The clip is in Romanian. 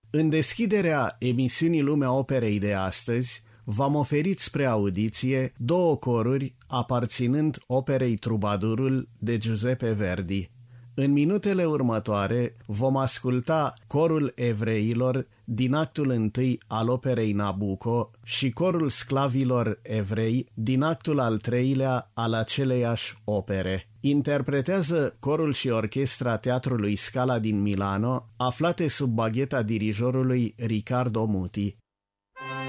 În deschiderea emisiunii Lumea Operei de astăzi, v-am oferit spre audiție două coruri aparținând operei Trubadurul de Giuseppe Verdi. În minutele următoare vom asculta corul evreilor din actul 1 al operei Nabucco și corul sclavilor evrei din actul al 3-lea al aceleiași opere. Interpretează corul și orchestra Teatrului Scala din Milano, aflate sub bagheta dirijorului Riccardo Muti.